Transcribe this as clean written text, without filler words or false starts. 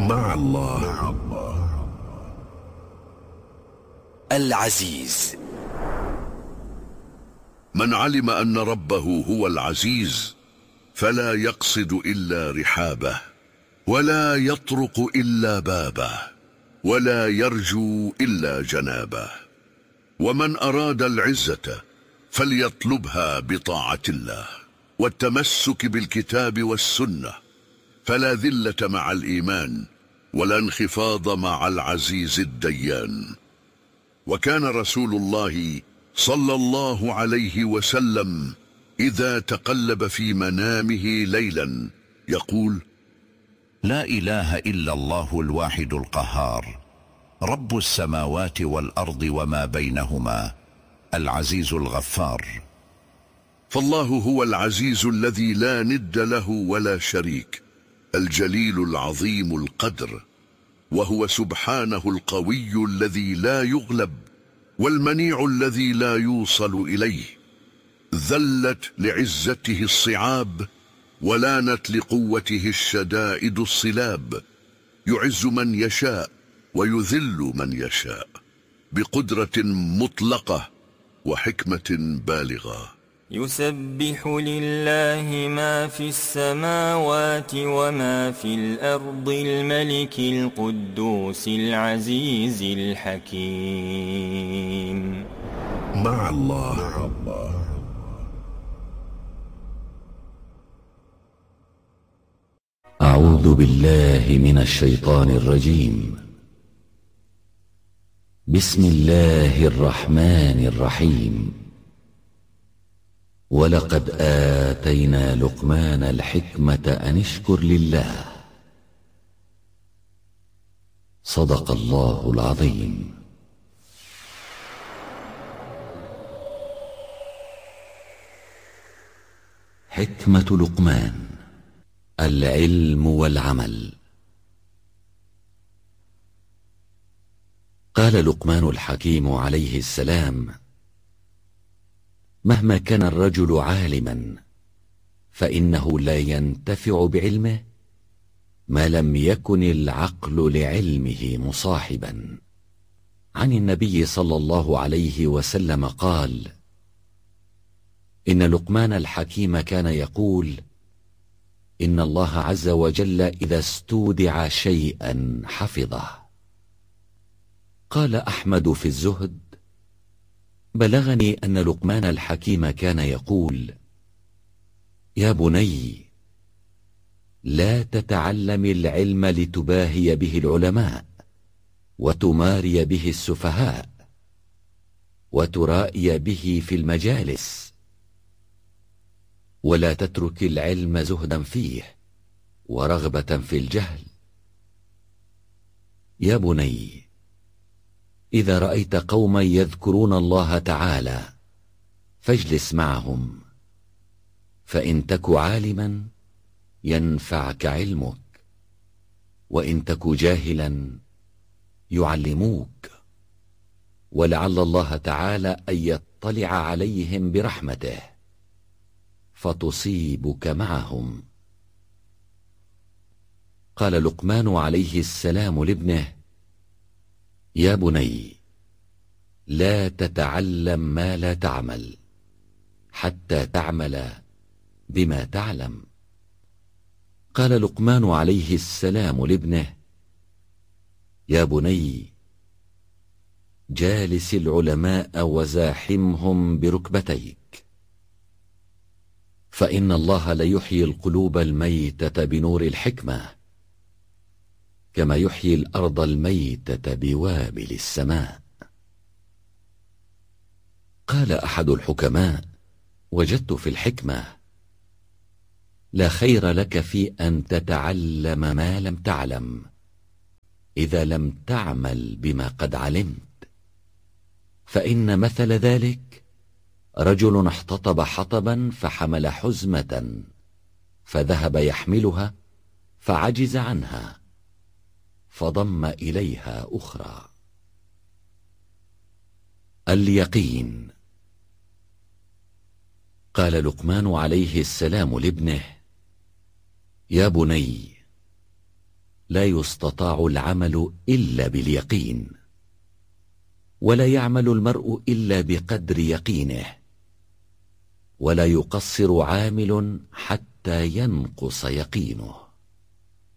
مع الله. العزيز. من علم أن ربه هو العزيز فلا يقصد إلا رحابه، ولا يطرق إلا بابه، ولا يرجو إلا جنابه. ومن أراد العزة فليطلبها بطاعة الله والتمسك بالكتاب والسنة، فلا ذلة مع الإيمان ولا انخفاض مع العزيز الديان. وكان رسول الله صلى الله عليه وسلم إذا تقلب في منامه ليلا يقول: لا إله إلا الله الواحد القهار، رب السماوات والأرض وما بينهما، العزيز الغفار. فالله هو العزيز الذي لا ند له ولا شريك، الجليل العظيم القدر، وهو سبحانه القوي الذي لا يغلب، والمنيع الذي لا يوصل إليه. ذلت لعزته الصعاب، ولانت لقوته الشدائد الصلاب. يعز من يشاء ويذل من يشاء، بقدرة مطلقة وحكمة بالغة. يسبح لله ما في السماوات وما في الأرض، الملك القدوس العزيز الحكيم. مع الله. أعوذ بالله من الشيطان الرجيم. بسم الله الرحمن الرحيم. ولقد آتينا لقمان الحكمة أن اشكر لله. صدق الله العظيم. حكمة لقمان: العلم والعمل. قال لقمان الحكيم عليه السلام: مهما كان الرجل عالما فإنه لا ينتفع بعلمه ما لم يكن العقل لعلمه مصاحبا. عن النبي صلى الله عليه وسلم قال: إن لقمان الحكيم كان يقول: إن الله عز وجل إذا استودع شيئا حفظه. قال أحمد في الزهد: بلغني أن لقمان الحكيم كان يقول: يا بني، لا تتعلم العلم لتباهي به العلماء وتماري به السفهاء وترائي به في المجالس، ولا تترك العلم زهدا فيه ورغبة في الجهل. يا بني، إذا رأيت قوما يذكرون الله تعالى فاجلس معهم، فإن تك عالما ينفعك علمك، وإن تك جاهلا يعلموك، ولعل الله تعالى أن يطلع عليهم برحمته فتصيبك معهم. قال لقمان عليه السلام لابنه: يا بني، لا تتعلم ما لا تعمل حتى تعمل بما تعلم. قال لقمان عليه السلام لابنه: يا بني، جالس العلماء وزاحمهم بركبتيك، فإن الله ليحيي القلوب الميتة بنور الحكمة، كما يحيي الأرض الميتة بوابل السماء. قال أحد الحكماء: وجدت في الحكمة: لا خير لك في أن تتعلم ما لم تعلم إذا لم تعمل بما قد علمت. فإن مثل ذلك رجل احتطب حطبا فحمل حزمة فذهب يحملها فعجز عنها فضم إليها أخرى. اليقين. قال لقمان عليه السلام لابنه: يا بني، لا يستطاع العمل إلا باليقين، ولا يعمل المرء إلا بقدر يقينه، ولا يقصر عامل حتى ينقص يقينه.